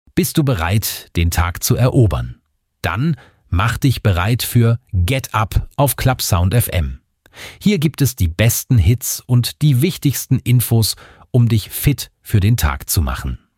Bist du bereit, den Tag zu erobern? Dann mach dich bereit für Get Up auf Clubsound FM. Hier gibt es die besten Hits und die wichtigsten Infos, um dich fit für den Tag zu machen.